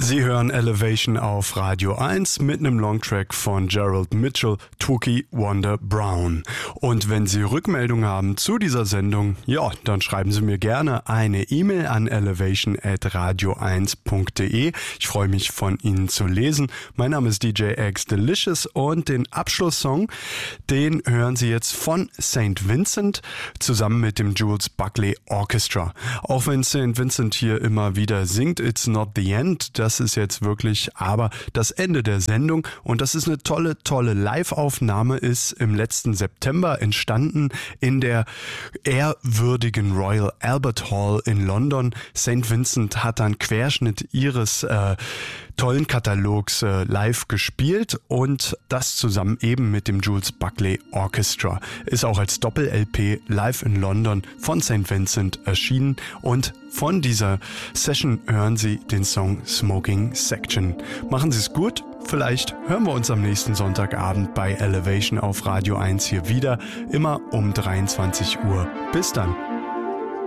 Sie hören Elevation auf Radio 1 mit einem Longtrack von Gerald Mitchell, Twookie Wonder Brown. Und wenn Sie Rückmeldungen haben zu dieser Sendung, ja, dann schreiben Sie mir gerne eine E-Mail an elevation@radio1.de. Ich freue mich, von Ihnen zu lesen. Mein Name ist DJ X Delicious und den Abschlusssong, den hören Sie jetzt von St. Vincent zusammen mit dem Jules Buckley Orchestra. Auch wenn St. Vincent hier immer wieder singt, It's not the end, das ist jetzt wirklich aber das Ende der Sendung und das ist eine tolle Live-Aufnahme, ist im letzten September entstanden in der ehrwürdigen Royal Albert Hall in London. St. Vincent hat einen Querschnitt ihres tollen Katalogs live gespielt und das zusammen eben mit dem Jules Buckley Orchestra. Ist auch als Doppel-LP live in London von St. Vincent erschienen und von dieser Session hören Sie den Song Smoking Section. Machen Sie es gut, vielleicht hören wir uns am nächsten Sonntagabend bei Elevation auf Radio 1 hier wieder, immer um 23 Uhr. Bis dann.